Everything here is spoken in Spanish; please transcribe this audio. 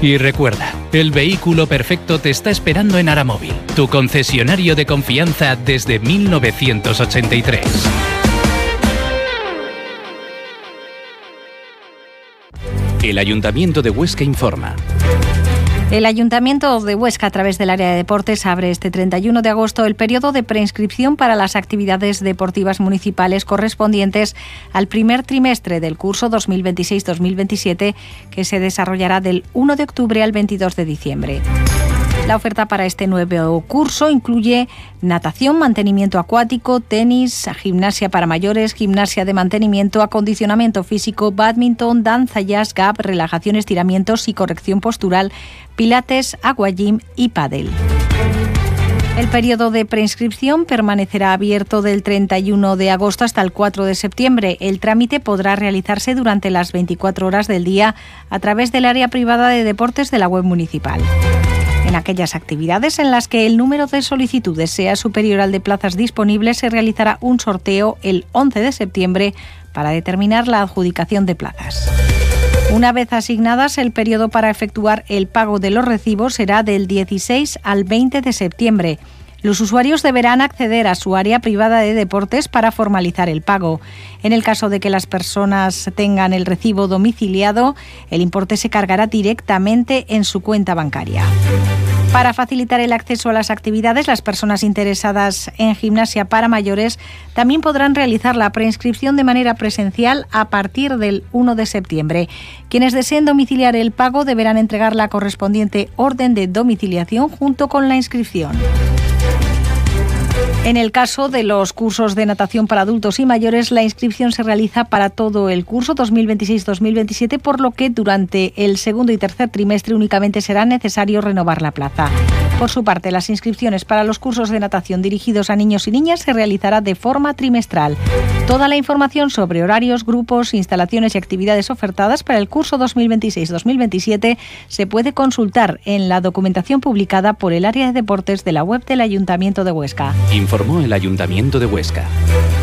Y recuerda, el vehículo perfecto te está esperando en Aramóvil, tu concesionario de confianza desde 1983. El Ayuntamiento de Huesca informa. El Ayuntamiento de Huesca, a través del área de deportes, abre este 31 de agosto el periodo de preinscripción para las actividades deportivas municipales correspondientes al primer trimestre del curso 2026-2027, que se desarrollará del 1 de octubre al 22 de diciembre. La oferta para este nuevo curso incluye natación, mantenimiento acuático, tenis, gimnasia para mayores, gimnasia de mantenimiento, acondicionamiento físico, bádminton, danza, jazz, gap, relajación, estiramientos y corrección postural, pilates, agua gym y pádel. El periodo de preinscripción permanecerá abierto del 31 de agosto hasta el 4 de septiembre. El trámite podrá realizarse durante las 24 horas del día a través del área privada de deportes de la web municipal. En aquellas actividades en las que el número de solicitudes sea superior al de plazas disponibles, se realizará un sorteo el 11 de septiembre para determinar la adjudicación de plazas. Una vez asignadas, el periodo para efectuar el pago de los recibos será del 16 al 20 de septiembre. Los usuarios deberán acceder a su área privada de deportes para formalizar el pago. En el caso de que las personas tengan el recibo domiciliado, el importe se cargará directamente en su cuenta bancaria. Para facilitar el acceso a las actividades, las personas interesadas en gimnasia para mayores también podrán realizar la preinscripción de manera presencial a partir del 1 de septiembre. Quienes deseen domiciliar el pago deberán entregar la correspondiente orden de domiciliación junto con la inscripción. En el caso de los cursos de natación para adultos y mayores, la inscripción se realiza para todo el curso 2026-2027, por lo que durante el segundo y tercer trimestre únicamente será necesario renovar la plaza. Por su parte, las inscripciones para los cursos de natación dirigidos a niños y niñas se realizará de forma trimestral. Toda la información sobre horarios, grupos, instalaciones y actividades ofertadas para el curso 2026-2027 se puede consultar en la documentación publicada por el área de deportes de la web del Ayuntamiento de Huesca. Informó el Ayuntamiento de Huesca.